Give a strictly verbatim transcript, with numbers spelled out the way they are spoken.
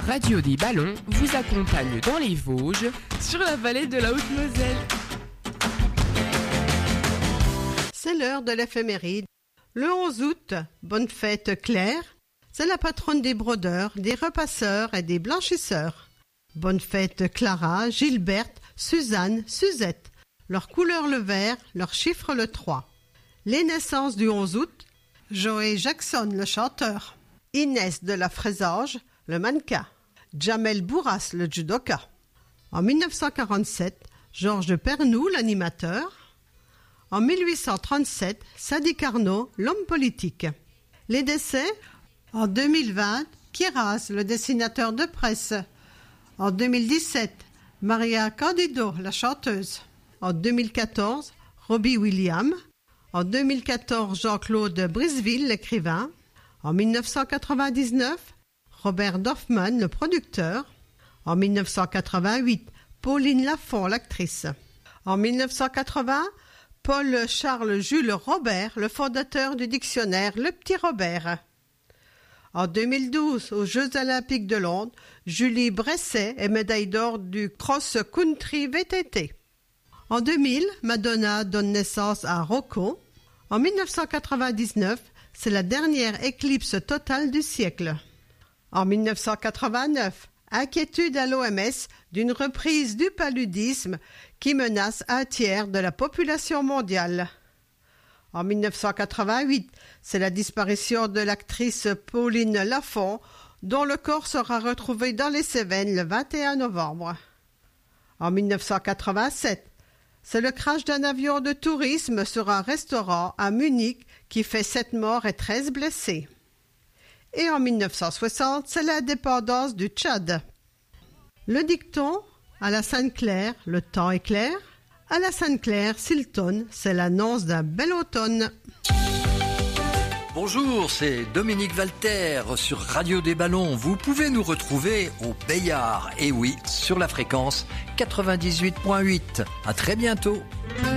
Radio des Ballons vous accompagne dans les Vosges, sur la vallée de la Haute-Moselle. C'est l'heure de l'éphéméride. Le onze août, bonne fête Claire, c'est la patronne des brodeurs, des repasseurs et des blanchisseurs. Bonne fête Clara, Gilberte, Suzanne, Suzette. Leur couleur le vert, leur chiffre le trois. Les naissances du onze août, Joey Jackson, le chanteur. Inès de la Fraisage, le mannequin. Jamel Bourras, le judoka. En mille neuf cent quarante-sept, Georges de Pernoud, l'animateur. En mille huit cent trente-sept, Sadi Carnot, l'homme politique. Les décès, en deux mille vingt, Kiraz, le dessinateur de presse. En deux mille dix-sept, Maria Candido, la chanteuse. En deux mille quatorze, Robbie Williams. En deux mille quatorze, Jean-Claude Briseville, l'écrivain. En mille neuf cent quatre-vingt-dix-neuf, Robert Dorfman, le producteur. En mille neuf cent quatre-vingt-huit, Pauline Lafont, l'actrice. En mille neuf cent quatre-vingts, Paul-Charles-Jules Robert, le fondateur du dictionnaire Le Petit Robert. En deux mille douze, aux Jeux Olympiques de Londres, Julie Bresset est médaille d'or du cross-country V T T. En deux mille, Madonna donne naissance à Rocco. En mille neuf cent quatre-vingt-dix-neuf, c'est la dernière éclipse totale du siècle. En mille neuf cent quatre-vingt-neuf, inquiétude à l'O M S d'une reprise du paludisme qui menace un tiers de la population mondiale. En mille neuf cent quatre-vingt-huit, c'est la disparition de l'actrice Pauline Lafont, dont le corps sera retrouvé dans les Cévennes le vingt et un novembre. En mille neuf cent quatre-vingt-sept, c'est le crash d'un avion de tourisme sur un restaurant à Munich qui fait sept morts et treize blessés. Et en mille neuf cent soixante, c'est l'indépendance du Tchad. Le dicton, à la Sainte-Claire, le temps est clair. À la Sainte-Claire, Silton, c'est l'annonce d'un bel automne. Bonjour, c'est Dominique Valter sur Radio des Ballons. Vous pouvez nous retrouver au Bayard. Et oui, sur la fréquence quatre-vingt-dix-huit virgule huit. À très bientôt.